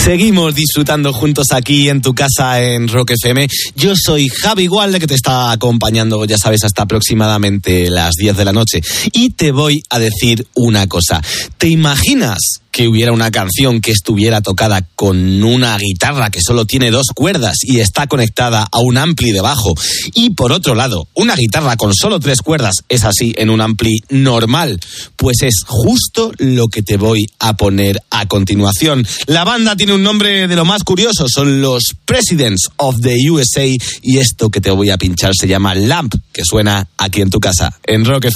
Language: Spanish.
Seguimos disfrutando juntos aquí en tu casa en Rock FM. Yo soy Javi Gualde, que te está acompañando, ya sabes, hasta aproximadamente las 10 de la noche. Y te voy a decir una cosa. ¿Te imaginas que hubiera una canción que estuviera tocada con una guitarra que solo tiene 2 cuerdas y está conectada a un ampli de bajo? Y por otro lado, una guitarra con solo 3 cuerdas, es así, en un ampli normal. Pues es justo lo que te voy a poner a continuación. La banda tiene un nombre de lo más curioso, son los Presidents of the USA, y esto que te voy a pinchar se llama Lamp, que suena aquí en tu casa, en Rock FM.